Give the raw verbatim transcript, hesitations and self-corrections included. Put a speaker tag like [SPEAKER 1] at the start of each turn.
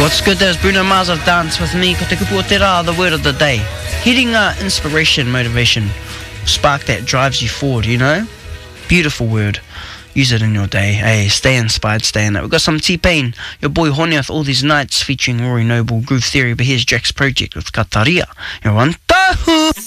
[SPEAKER 1] What's good, there's Bruno Mars of Dance With Me. Ko te kupu o te rā, the word of the day. Hitting uh, inspiration, motivation, spark that drives you forward, you know? Beautiful word. Use it in your day. Hey, stay inspired, stay in it. We've got some T-Pain, your boy Hone with All These Nights featuring Rory Noble, Groove Theory, but here's Jack's Project with Kataria. You're on Tahu!